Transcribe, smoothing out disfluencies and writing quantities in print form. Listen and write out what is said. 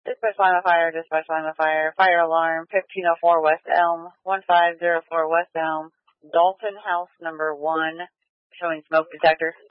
Dispatch line of fire, dispatch line of fire. Fire alarm, 1504 West Elm, 1504 West Elm, Dalton House number 1, showing smoke detector.